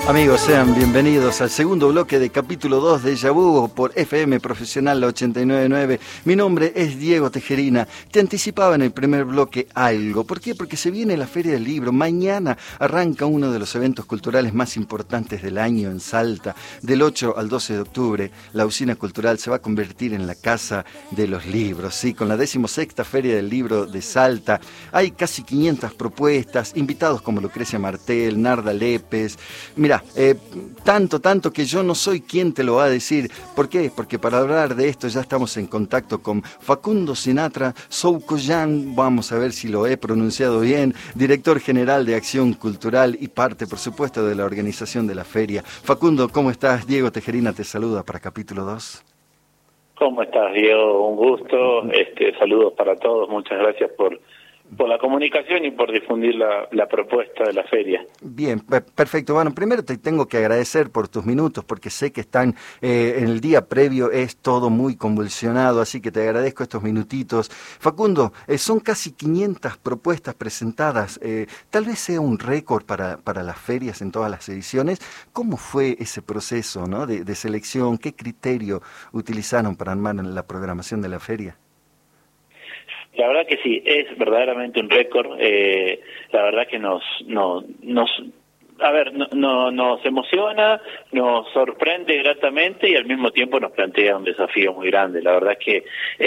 Amigos, sean bienvenidos al segundo bloque de capítulo 2 de Déjà Vu por FM Profesional la 89.9. Mi nombre es Diego Tejerina. Te anticipaba en el primer bloque algo. ¿Por qué? Porque se viene la Feria del Libro. Mañana arranca uno de los eventos culturales más importantes del año en Salta. Del 8 al 12 de octubre, la usina cultural se va a convertir en la Casa de los Libros. Sí, con la 16ª Feria del Libro de Salta. Hay casi 500 propuestas, invitados como Lucrecia Martel, Narda Lépez. Mirá, tanto que yo no soy quien te lo va a decir. ¿Por qué? Porque para hablar de esto ya estamos en contacto con Facundo Sinatra Soucoyan, vamos a ver si lo he pronunciado bien, director general de Acción Cultural y parte, por supuesto, de la organización de la feria. Facundo, ¿cómo estás? Diego Tejerina te saluda para capítulo 2. ¿Cómo estás, Diego? Un gusto. Saludos para todos. Muchas gracias por la comunicación y por difundir la propuesta de la feria. Bien, perfecto. Bueno, primero te tengo que agradecer por tus minutos, porque sé que están en el día previo, es todo muy convulsionado, así que te agradezco estos minutitos. Facundo, son casi 500 propuestas presentadas, tal vez sea un récord para las ferias en todas las ediciones. ¿Cómo fue ese proceso, ¿no? de selección? ¿Qué criterio utilizaron para armar la programación de la feria? La verdad que sí, es verdaderamente un récord. La verdad que nos emociona, nos sorprende gratamente y al mismo tiempo nos plantea un desafío muy grande. La verdad es que,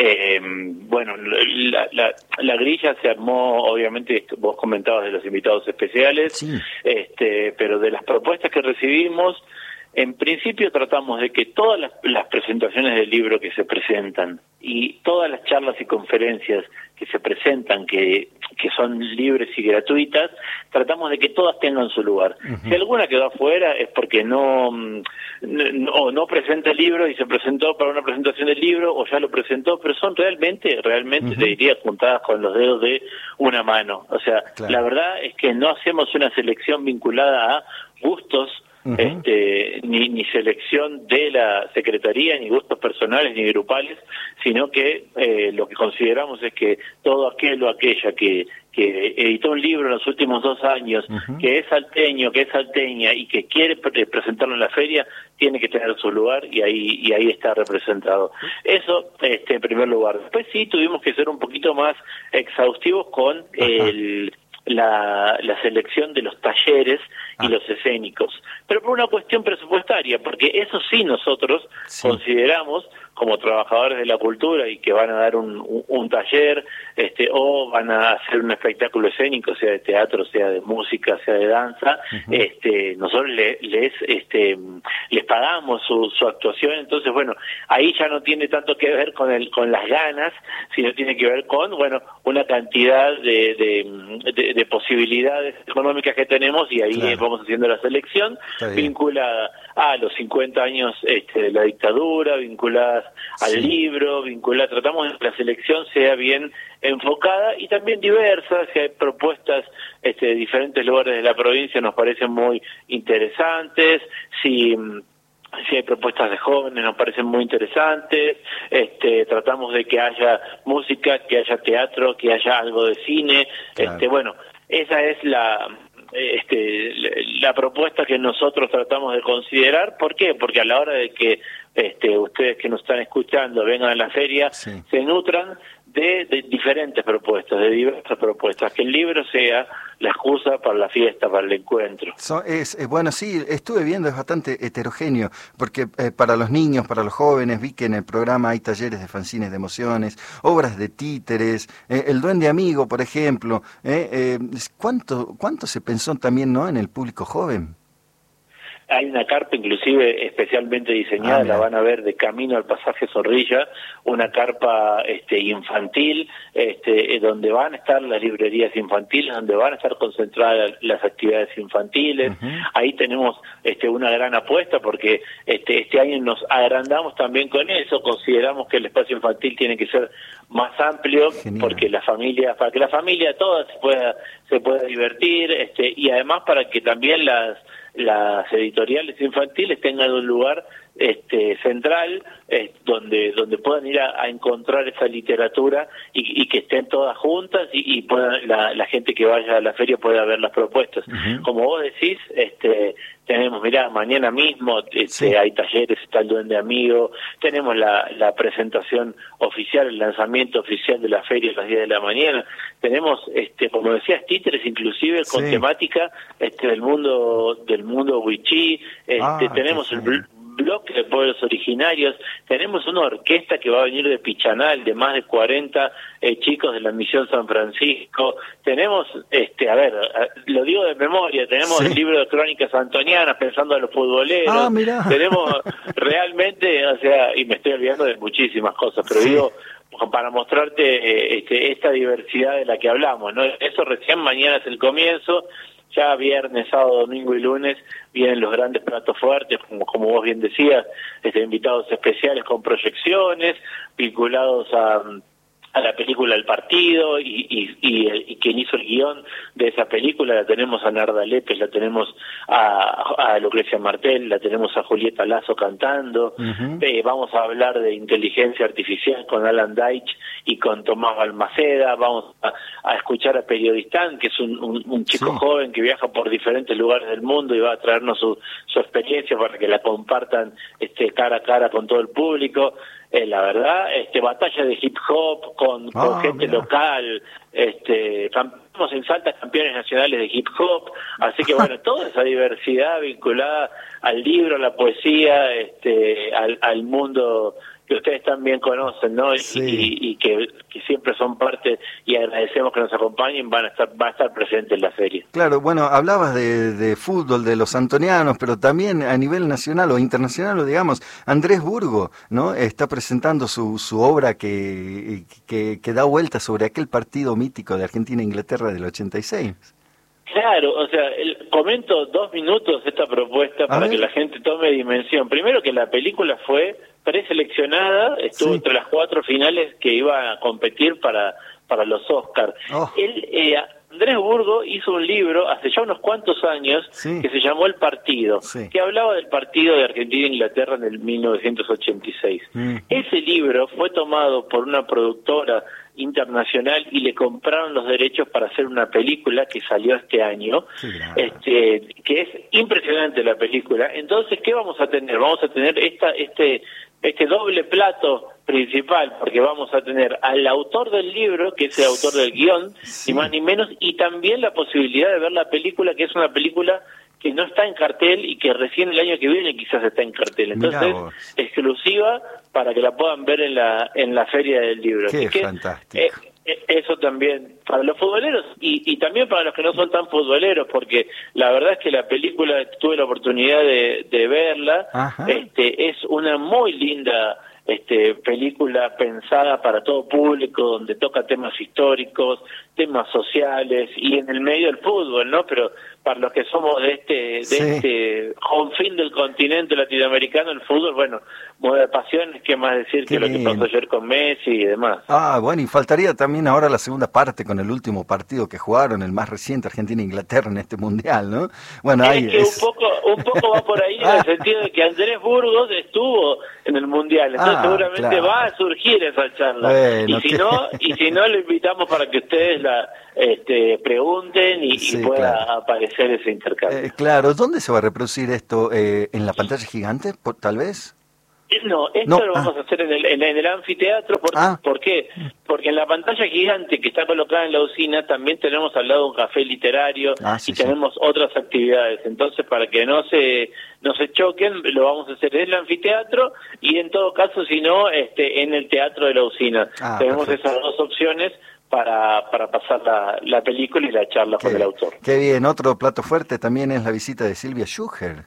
la grilla se armó, obviamente, vos comentabas de los invitados especiales, sí. Pero de las propuestas que recibimos, en principio tratamos de que todas las presentaciones del libro que se presentan y todas las charlas y conferencias que se presentan, que son libres y gratuitas, tratamos de que todas tengan su lugar. Uh-huh. Si alguna quedó afuera es porque no presenta el libro y se presentó para una presentación del libro o ya lo presentó, pero son realmente, uh-huh, te diría, contadas con los dedos de una mano. O sea, claro, la verdad es que no hacemos una selección vinculada a gustos, uh-huh, ni selección de la Secretaría, ni gustos personales ni grupales, sino que lo que consideramos es que todo aquel o aquella que editó un libro en los últimos 2 años, uh-huh, que es salteño, que es salteña y que quiere presentarlo en la feria, tiene que tener su lugar y ahí está representado. Eso, en primer lugar. Después sí tuvimos que ser un poquito más exhaustivos con la selección de los talleres y los escénicos, pero por una cuestión presupuestaria, porque eso sí nosotros consideramos como trabajadores de la cultura y que van a dar un taller o van a hacer un espectáculo escénico, sea de teatro, sea de música, sea de danza, uh-huh, nosotros les pagamos su actuación. Entonces, bueno, ahí ya no tiene tanto que ver con las ganas, sino tiene que ver con, una cantidad de posibilidades económicas que tenemos, y ahí, claro, vamos haciendo la selección vinculada a los 50 años de la dictadura, vinculadas al libro, tratamos de que la selección sea bien enfocada y también diversa. Si hay propuestas de diferentes lugares de la provincia, nos parecen muy interesantes. Si hay propuestas de jóvenes, nos parecen muy interesantes. Tratamos de que haya música, que haya teatro, que haya algo de cine. Claro. Esa es la propuesta que nosotros tratamos de considerar. ¿Por qué? Porque a la hora de que ustedes que nos están escuchando vengan a la feria, se nutran de diferentes propuestas, de diversas propuestas, que el libro sea la excusa para la fiesta, para el encuentro. Bueno, sí, estuve viendo, es bastante heterogéneo, porque para los niños, para los jóvenes, vi que en el programa hay talleres de fanzines de emociones, obras de títeres, el Duende Amigo, por ejemplo. ¿Cuánto se pensó también, no, en el público joven? Hay una carpa inclusive especialmente diseñada, la van a ver de camino al pasaje Zorrilla, una carpa infantil, donde van a estar las librerías infantiles, donde van a estar concentradas las actividades infantiles. Uh-huh. Ahí tenemos una gran apuesta, porque este año nos agrandamos también con eso. Consideramos que el espacio infantil tiene que ser más amplio. Genial. Porque para que la familia toda se pueda divertir, y además para que también las editoriales infantiles tengan un lugar central, donde puedan ir a encontrar esa literatura y que estén todas juntas y puedan la gente que vaya a la feria pueda ver las propuestas. Uh-huh. Como vos decís, tenemos, mirá, mañana mismo hay talleres, está el Duende Amigo, tenemos la presentación oficial, el lanzamiento oficial de la feria a las 10 de la mañana, tenemos, como decías, títeres inclusive con temática del mundo wichí, tenemos el bloque de pueblos originarios, tenemos una orquesta que va a venir de Pichanal, de más de 40 chicos de la Misión San Francisco, tenemos, lo digo de memoria, tenemos el libro de crónicas antonianas, pensando en los futboleros, tenemos realmente, o sea, y me estoy olvidando de muchísimas cosas, pero digo, para mostrarte esta diversidad de la que hablamos, ¿no? Eso recién mañana es el comienzo. Ya viernes, sábado, domingo y lunes vienen los grandes platos fuertes, como vos bien decías, invitados especiales con proyecciones, vinculados a la película El Partido, y quien hizo el guión de esa película, la tenemos a Narda Lépez, la tenemos a Lucrecia Martel, la tenemos a Julieta Lazo cantando, vamos a hablar de inteligencia artificial con Alan Deitch y con Tomás Balmaceda, vamos a escuchar a Periodistán, que es un chico joven que viaja por diferentes lugares del mundo y va a traernos su experiencia para que la compartan cara a cara con todo el público. La verdad, batalla de hip hop con gente local, estamos en Salta campeones nacionales de hip hop, así que bueno, toda esa diversidad vinculada al libro, a la poesía, al mundo que ustedes también conocen, ¿no? Y que siempre son parte, y agradecemos que nos acompañen, va a estar presente en la feria. Claro, bueno, hablabas de fútbol, de los antonianos, pero también a nivel nacional o internacional, o digamos, Andrés Burgo, ¿no? Está presentando su obra que da vuelta sobre aquel partido mítico de Argentina-Inglaterra del 86. Claro, o sea, comento 2 minutos esta propuesta para que la gente tome dimensión. Primero, que la película fue preseleccionada, estuvo entre las 4 finales que iba a competir para los Oscars. Andrés Burgo hizo un libro hace ya unos cuantos años que se llamó El Partido, que hablaba del partido de Argentina e Inglaterra en el 1986. Ese libro fue tomado por una productora internacional y le compraron los derechos para hacer una película que salió este año, que es impresionante la película. Entonces, ¿qué vamos a tener? Vamos a tener este doble plato principal, porque vamos a tener al autor del libro, que es el autor del guión, ni más ni menos, y también la posibilidad de ver la película, que es una película que no está en cartel y que recién el año que viene quizás está en cartel. Entonces, exclusiva para que la puedan ver en la Feria del Libro. Qué Así fantástico. Eso también para los futboleros y también para los que no son tan futboleros, porque la verdad es que la película, tuve la oportunidad de verla, es una muy linda película pensada para todo público, donde toca temas históricos, temas sociales y en el medio del fútbol, ¿no? Pero para los que somos de este confín del continente latinoamericano, el fútbol, bueno, mueve pasiones, qué más decir que lo que pasó ayer con Messi y demás. Bueno, y faltaría también ahora la segunda parte con el último partido que jugaron, el más reciente, Argentina-Inglaterra en este mundial, ¿no? Bueno, un poco va por ahí en el sentido de que Andrés Burgos estuvo en el mundial, entonces seguramente va a surgir esa charla. Bueno, y si no lo invitamos para que ustedes la pregunten y pueda aparecer ese intercambio. Claro, ¿dónde se va a reproducir esto? ¿En la pantalla gigante, tal vez? No, lo vamos a hacer en el anfiteatro. ¿Por qué? Porque en la pantalla gigante que está colocada en la usina también tenemos al lado un café literario y tenemos otras actividades. Entonces, para que no se choquen, lo vamos a hacer en el anfiteatro y en todo caso, si no, en el teatro de la usina. Tenemos esas 2 opciones para pasar la película y la charla con el autor. Qué bien. Otro plato fuerte también es la visita de Silvia Schuher.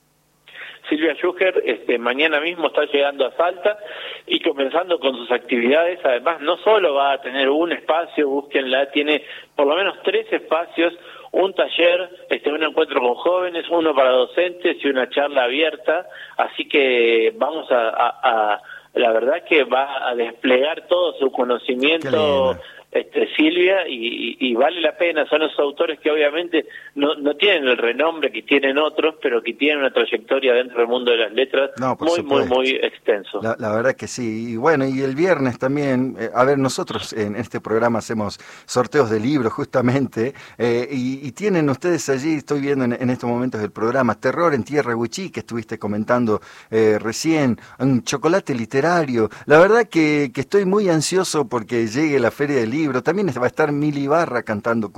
Silvia Schuher mañana mismo está llegando a Salta y comenzando con sus actividades. Además, no solo va a tener un espacio, búsquenla, tiene por lo menos 3 espacios, un taller, un encuentro con jóvenes, uno para docentes y una charla abierta. Así que vamos a la verdad que va a desplegar todo su conocimiento Silvia, y vale la pena. Son esos autores que obviamente no tienen el renombre que tienen otros, pero que tienen una trayectoria dentro del mundo de las letras muy extenso. La verdad que sí. Y bueno, y el viernes también, a ver, nosotros en este programa hacemos sorteos de libros justamente, y tienen ustedes allí, estoy viendo en estos momentos del programa, Terror en Tierra Wichí, que estuviste comentando recién, un chocolate literario. La verdad que estoy muy ansioso porque llegue la Feria del Libro. También va a estar Mili Barra cantando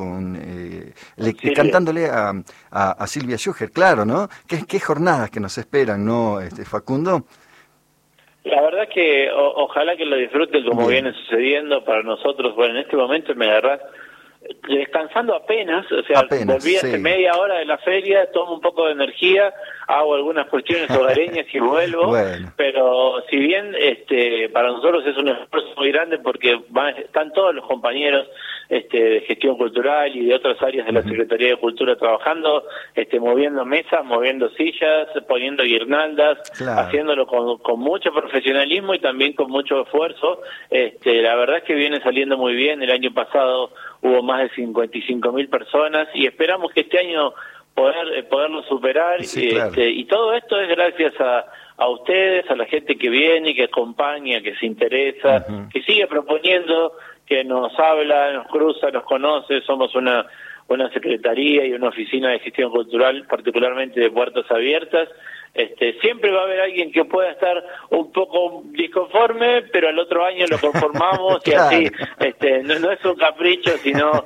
cantándole a Silvia Schuher, claro, ¿no? ¿Qué jornadas que nos esperan, ¿no, Facundo? La verdad que ojalá que lo disfruten como viene sucediendo para nosotros. Bueno, en este momento me agarrás descansando apenas, o sea, volví hace media hora de la feria, tomo un poco de energía, hago algunas cuestiones hogareñas y vuelvo, pero si bien para nosotros es un esfuerzo muy grande porque están todos los compañeros de gestión cultural y de otras áreas de la Secretaría de Cultura trabajando, moviendo mesas, moviendo sillas, poniendo guirnaldas, haciéndolo con mucho profesionalismo y también con mucho esfuerzo. La verdad es que viene saliendo muy bien. El año pasado hubo más de 55.000 personas y esperamos que este año poderlo superar. Y todo esto es gracias a ustedes, a la gente que viene, que acompaña, que se interesa, que sigue proponiendo, que nos habla, nos cruza, nos conoce. Somos una secretaría y una oficina de gestión cultural, particularmente de puertas abiertas. Siempre va a haber alguien que pueda estar un poco disconforme, pero al otro año lo conformamos y así, no es un capricho, sino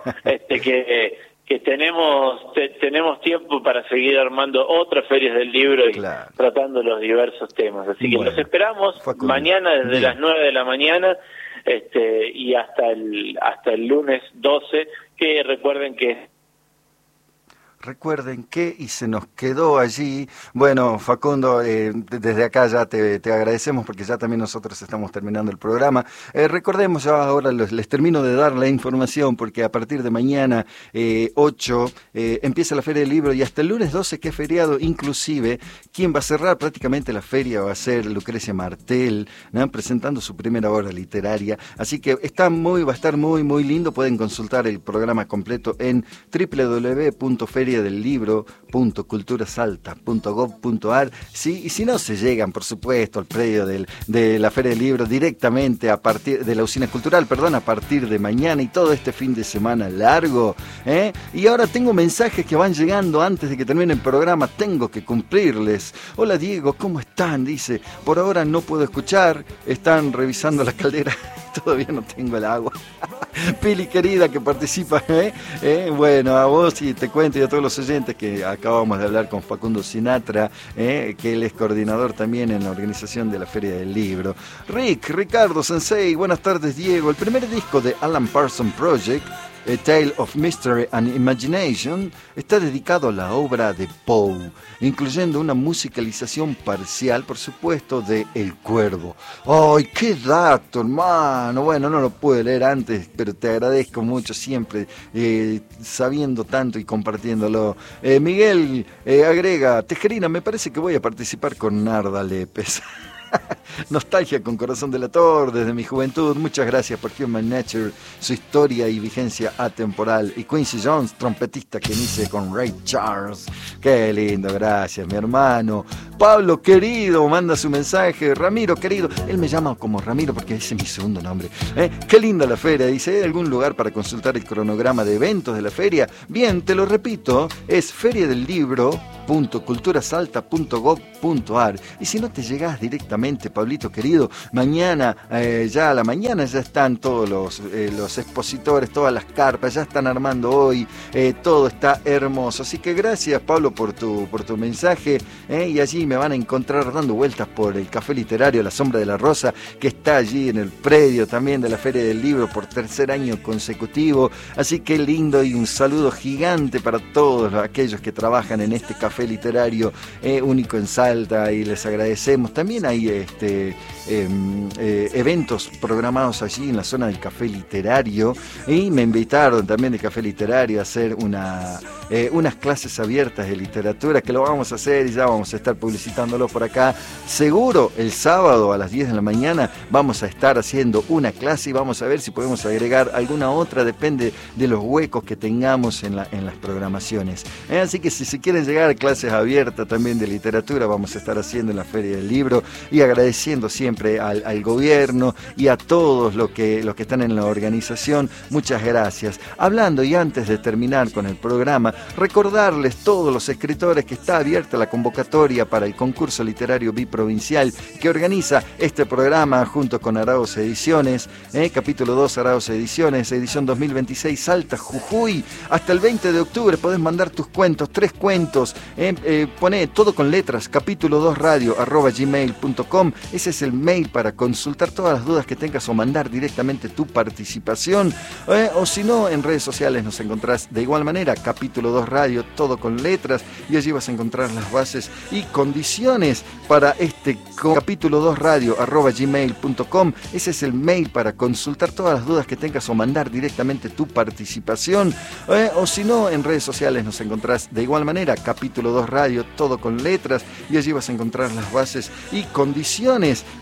que tenemos tiempo para seguir armando otras ferias del libro y tratando los diversos temas. Así que los esperamos mañana desde las 9 de la mañana y hasta el lunes 12, que recuerden que y se nos quedó allí. Bueno, Facundo, desde acá ya te agradecemos porque ya también nosotros estamos terminando el programa. Recordemos, ya ahora les termino de dar la información porque a partir de mañana 8 empieza la Feria del Libro y hasta el lunes 12, que es feriado, inclusive quien va a cerrar prácticamente la feria va a ser Lucrecia Martel, ¿no?, presentando su primera obra literaria. Así que va a estar muy, muy lindo. Pueden consultar el programa completo en www.feriadelibro.culturasalta.gov.ar. Sí, y si no, se llegan, por supuesto, al predio de la Feria del Libro directamente a partir de la Usina Cultural, a partir de mañana y todo este fin de semana largo. Y ahora tengo mensajes que van llegando antes de que termine el programa, tengo que cumplirles. Hola Diego, ¿cómo están? Dice, por ahora no puedo escuchar, están revisando la caldera, todavía no tengo el agua. Pili querida que participa, bueno, a vos y te cuento y a todos los oyentes que acabamos de hablar con Facundo Sinatra, que él es coordinador también en la organización de la Feria del Libro. Ricardo Sensei, buenas tardes Diego. El primer disco de Alan Parsons Project, A Tale of Mystery and Imagination, está dedicado a la obra de Poe, incluyendo una musicalización parcial, por supuesto, de El Cuervo. ¡Ay, qué dato, hermano! Bueno, no lo pude leer antes, pero te agradezco mucho siempre, sabiendo tanto y compartiéndolo. Miguel agrega, Tejerina, me parece que voy a participar con Narda Lépez. Nostalgia con Corazón Delator desde mi juventud. Muchas gracias por Human Nature, su historia y vigencia atemporal. Y Quincy Jones, trompetista que inicie con Ray Charles. Qué lindo, gracias mi hermano. Pablo querido manda su mensaje. Ramiro querido, él me llama como Ramiro porque ese es mi segundo nombre. Qué linda la feria, dice. ¿Hay algún lugar para consultar el cronograma de eventos de la feria? Bien, te lo repito, es feriadelibro.culturasalta.gov.ar. Y si no te llegás directamente, Pablito querido, mañana, ya a la mañana ya están todos los expositores, todas las carpas, ya están armando hoy, todo está hermoso. Así que gracias, Pablo, por tu mensaje, y allí me van a encontrar dando vueltas por el Café Literario La Sombra de la Rosa, que está allí en el predio también de la Feria del Libro por tercer año consecutivo. Así que lindo, y un saludo gigante para todos aquellos que trabajan en este Café café literario único en Salta, y les agradecemos. También hay eventos programados allí en la zona del café literario, y me invitaron también de café literario a hacer unas clases abiertas de literatura, que lo vamos a hacer y ya vamos a estar publicitándolo por acá. Seguro el sábado a las 10 de la mañana vamos a estar haciendo una clase y vamos a ver si podemos agregar alguna otra, depende de los huecos que tengamos en las programaciones. Así que si se quieren llegar a clases abiertas también de literatura, vamos a estar haciendo en la Feria del Libro, y agradeciendo siempre al gobierno y a todos los que están en la organización. Muchas gracias. Hablando, y antes de terminar con el programa, recordarles todos los escritores que está abierta la convocatoria para el concurso literario biprovincial que organiza este programa junto con Arauz Ediciones, capítulo 2 Arauz Ediciones, edición 2026, Salta, Jujuy. Hasta el 20 de octubre podés mandar tus cuentos, 3 cuentos, poné todo con letras, capitulo2radio@gmail.com. Ese es el mail para consultar todas las dudas que tengas o mandar directamente tu participación, o si no, en redes sociales nos encontrás de igual manera, capítulo 2 radio, todo con letras, y allí vas a encontrar las bases y condiciones para este capitulo2radio@gmail.com. Ese es el mail para consultar todas las dudas que tengas o mandar directamente tu participación, o si no, en redes sociales nos encontrás de igual manera, capítulo 2 radio, todo con letras, y allí vas a encontrar las bases y condiciones